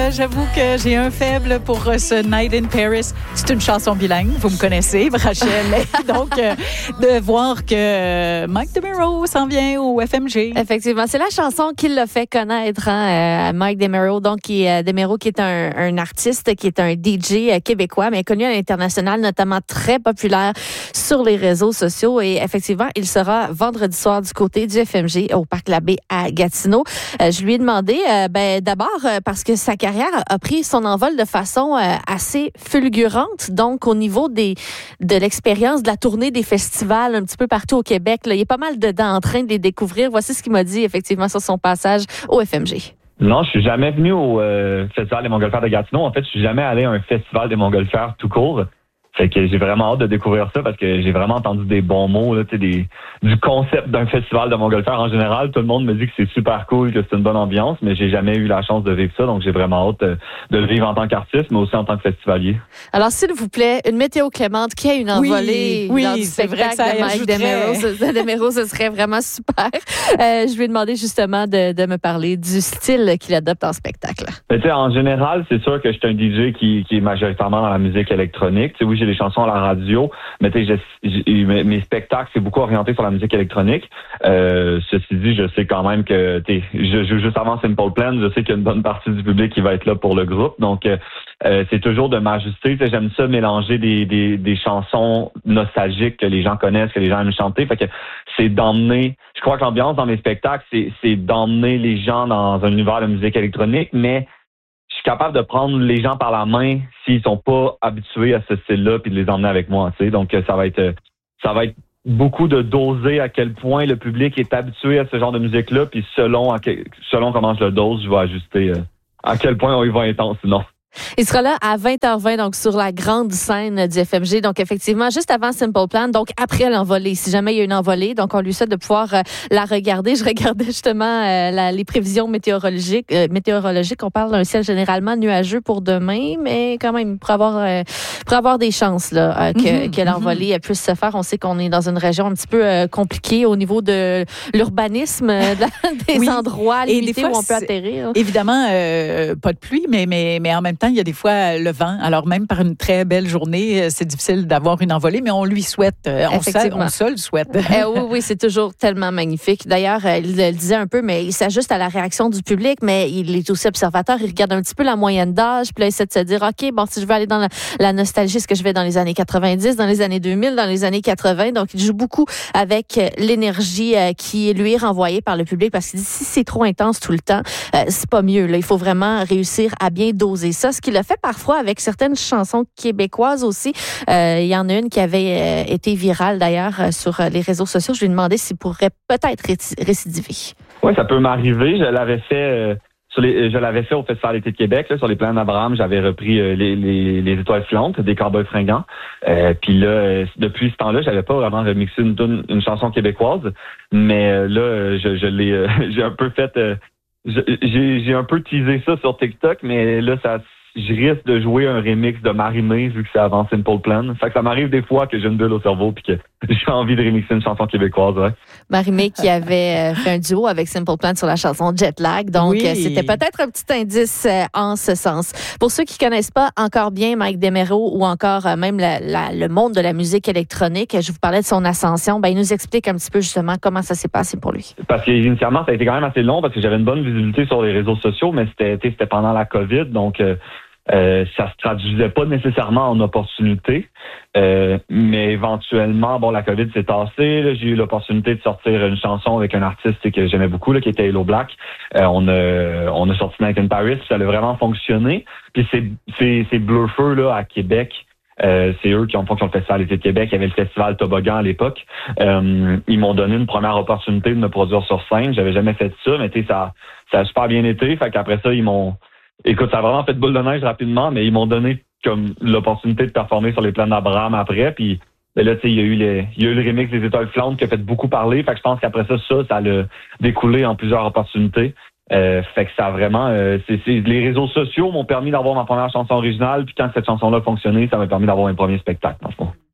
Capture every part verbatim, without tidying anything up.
euh, j'avoue que j'ai un faible pour euh, ce Night in Paris. C'est une chanson bilingue, vous me connaissez, Rachel. Donc, euh, de voir que euh, Mike DeMero s'en vient au F M G. Effectivement, c'est la chanson qui l'a fait connaître, hein, euh, Mike DeMero, donc qui, euh, DeMero, qui est un, un artiste, qui est un D J euh, québécois, mais connu à l'international, notamment très populaire sur les réseaux sociaux. Et effectivement, il sera vendredi soir du côté du F M G au Parc Labbé à Gatineau. Euh, je lui ai demandé, euh, ben, d'abord, euh, parce que sa carrière a pris son envol de façon euh, assez fulgurante. Donc, au niveau des de l'expérience de la tournée des festivals un petit peu partout au Québec, là, il y a pas mal dedans en train de les découvrir. Voici ce qu'il m'a dit, effectivement, sur son passage au F M G. Non, je suis jamais venu au euh, Festival des Montgolfières de Gatineau. En fait, je suis jamais allé à un festival des Montgolfières tout court. Fait que j'ai vraiment hâte de découvrir ça parce que j'ai vraiment entendu des bons mots, là, tu sais, des, du concept d'un festival de Montgolfière en général. Tout le monde me dit que c'est super cool, que c'est une bonne ambiance, mais j'ai jamais eu la chance de vivre ça, donc j'ai vraiment hâte de, de le vivre en tant qu'artiste, mais aussi en tant que festivalier. Alors, s'il vous plaît, une météo clémente, qui a une envolée oui, dans oui, du c'est spectacle vrai que ça de Mike DeMero, ce, DeMero, ce serait vraiment super. Euh, je lui ai demandé justement de, de me parler du style qu'il adopte en spectacle. Tu sais, en général, c'est sûr que je suis un D J qui, qui est majoritairement dans la musique électronique. Tu sais, oui, j'ai des chansons à la radio, mais tu sais, mes, mes spectacles, c'est beaucoup orienté sur la musique électronique. Euh, ceci dit, je sais quand même que, tu sais, je joue juste avant Simple Plan, je sais qu'il y a une bonne partie du public qui va être là pour le groupe, donc euh, c'est toujours de m'ajuster. Tu sais, j'aime ça mélanger des, des, des chansons nostalgiques que les gens connaissent, que les gens aiment chanter. Fait que c'est d'emmener, je crois que l'ambiance dans mes spectacles, c'est, c'est d'emmener les gens dans un univers de musique électronique, mais je suis capable de prendre les gens par la main s'ils sont pas habitués à ce style-là puis de les emmener avec moi, tu sais. Donc, ça va être, ça va être beaucoup de doser à quel point le public est habitué à ce genre de musique-là puis selon, selon comment je le dose, je vais ajuster euh, à quel point on y va intense sinon. Il sera là à vingt heures vingt, donc sur la grande scène du F M G. Donc, effectivement, juste avant Simple Plan, donc après l'envolée, si jamais il y a une envolée. Donc, on lui souhaite de pouvoir euh, la regarder. Je regardais justement euh, la, les prévisions météorologiques. Euh, météorologiques. On parle d'un ciel généralement nuageux pour demain, mais quand même, pour avoir, euh, pour avoir des chances là, euh, que, mm-hmm, que l'envolée mm-hmm. puisse se faire. On sait qu'on est dans une région un petit peu euh, compliquée au niveau de l'urbanisme, euh, de, des oui. endroits limités fois, où on peut atterrir. Évidemment, euh, pas de pluie, mais, mais, mais en même temps, il y a des fois le vent. Alors, même par une très belle journée, c'est difficile d'avoir une envolée, mais on lui souhaite. On se, on se le souhaite. Eh oui, oui, c'est toujours tellement magnifique. D'ailleurs, il le disait un peu, mais il s'ajuste à la réaction du public, mais il est aussi observateur. Il regarde un petit peu la moyenne d'âge, puis là, il essaie de se dire, OK, bon, si je veux aller dans la, la nostalgie, est-ce que je vais dans les années quatre-vingt-dix, dans les années deux mille, dans les années quatre-vingts? Donc, il joue beaucoup avec l'énergie qui lui est renvoyée par le public parce qu'il dit, si c'est trop intense tout le temps, c'est pas mieux. Là. Il faut vraiment réussir à bien doser ça. Ce qu'il a fait parfois avec certaines chansons québécoises aussi. Euh, il y en a une qui avait euh, été virale d'ailleurs euh, sur les réseaux sociaux. Je lui ai demandé s'il pourrait peut-être ré- récidiver. Oui, ça peut m'arriver. Je l'avais fait euh, sur les, je l'avais fait au Festival d'été de Québec, là, sur les plaines d'Abraham. J'avais repris euh, les, les, les étoiles filantes des Cowboys fringants. Euh, Puis là, euh, depuis ce temps-là, j'avais pas vraiment remixé une, une, une chanson québécoise, mais euh, là, je, je l'ai, euh, j'ai un peu fait, euh, j'ai, j'ai un peu teasé ça sur TikTok, mais là, ça je risque de jouer un remix de Marie-Mé vu que c'est avant Simple Plan. Fait que ça m'arrive des fois que j'ai une bulle au cerveau puis que j'ai envie de remixer une chanson québécoise. Ouais. Marie-Mé qui avait fait un duo avec Simple Plan sur la chanson Jet Lag. Donc, oui. C'était peut-être un petit indice en ce sens. Pour ceux qui connaissent pas encore bien Mike DeMero ou encore même la, la, le monde de la musique électronique, je vous parlais de son ascension. Ben, il nous explique un petit peu justement comment ça s'est passé pour lui. Parce qu'initialement, ça a été quand même assez long parce que j'avais une bonne visibilité sur les réseaux sociaux, mais c'était, c'était pendant la COVID. Donc, euh, Euh, ça se traduisait pas nécessairement en opportunité, euh, mais éventuellement, bon, la COVID s'est tassée. Là, j'ai eu l'opportunité de sortir une chanson avec un artiste que j'aimais beaucoup, là, qui était Hello Black. Euh, on a, on a sorti Night in Paris, puis ça a vraiment fonctionné. Puis c'est, c'est, c'est Bleu Feu là à Québec. Euh, c'est eux qui ont fait le Festival d'été de Québec. Il y avait le Festival Toboggan à l'époque. Euh, ils m'ont donné une première opportunité de me produire sur scène. J'avais jamais fait ça, mais tu sais, ça, ça a super bien été. Fait qu'après ça, ils m'ont Écoute, ça a vraiment fait boule de neige rapidement, mais ils m'ont donné comme l'opportunité de performer sur les plaines d'Abraham après. Puis ben là, tu sais, il y a eu les, il y a eu le remix des Étoiles filantes qui a fait beaucoup parler. Fait que je pense qu'après ça, ça, ça a découlé en plusieurs opportunités. Euh, fait que ça a vraiment, euh, c'est, c'est, les réseaux sociaux m'ont permis d'avoir ma première chanson originale. Puis quand cette chanson-là fonctionnait, ça m'a permis d'avoir un premier spectacle, dans le fond.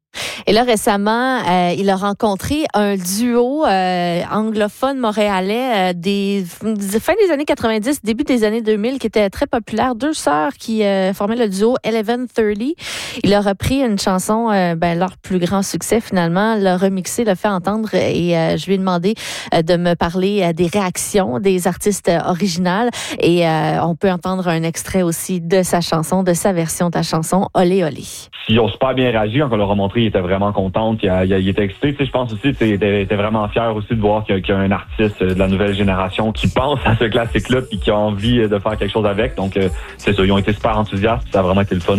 Et là, récemment, euh, il a rencontré un duo euh, anglophone montréalais euh, des fin des années quatre-vingt-dix, début des années deux mille, qui était très populaire. Deux sœurs qui euh, formaient le duo Eleven Thirty. Il a repris une chanson, euh, ben, leur plus grand succès finalement, l'a remixé, l'a fait entendre et euh, je lui ai demandé euh, de me parler euh, des réactions des artistes euh, originales et euh, on peut entendre un extrait aussi de sa chanson, de sa version de la chanson Olé Olé. Ils ont super bien réagi quand on leur a montré, ils étaient vraiment contents, il, il, il était excité. Tu sais, je pense aussi qu'il était, était vraiment fier aussi de voir qu'il y, a, qu'il y a un artiste de la nouvelle génération qui pense à ce classique-là et qui a envie de faire quelque chose avec. Donc, euh, c'est ça, ils ont été super enthousiastes, ça a vraiment été le fun.